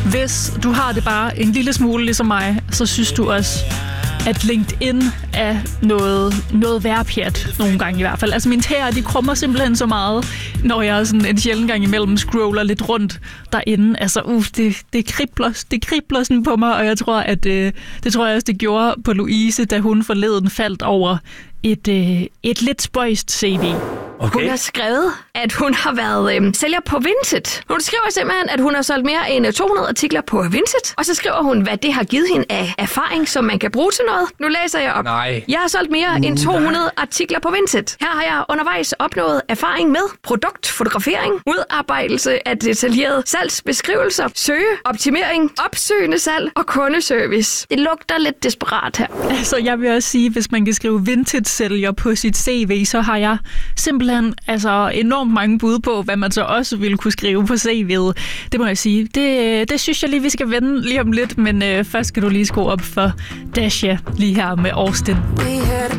hvis du har det bare en lille smule ligesom mig, så synes du også, at LinkedIn er noget værpjat nogle gange i hvert fald. Altså mine tæer, de krummer simpelthen så meget, når jeg sådan en sjælden gang imellem scroller lidt rundt derinde. Altså det kribler sådan på mig, og jeg tror, at det tror jeg også, det gjorde på Louise, da hun forleden faldt over et lidt spøjst CV. Okay. Hun har skrevet, at hun har været sælger på Vinted. Hun skriver simpelthen, at hun har solgt mere end 200 artikler på Vinted. Og så skriver hun, hvad det har givet hende af erfaring, som man kan bruge til noget. Nu læser jeg op. Nej. Jeg har solgt mere end 200 artikler på Vinted. Her har jeg undervejs opnået erfaring med produktfotografering, udarbejdelse af detaljerede salgsbeskrivelser, søgeoptimering, opsøgende salg og kundeservice. Det lugter lidt desperat her. Altså, jeg vil også sige, hvis man kan skrive Vinted-sælger på sit CV, så har jeg simpelthen enormt mange bud på, hvad man så også ville kunne skrive på CV'et. Det må jeg sige. Det synes jeg lige, vi skal vende lige om lidt, men først skal du lige skrue op for Dasha lige her med Austin. We had a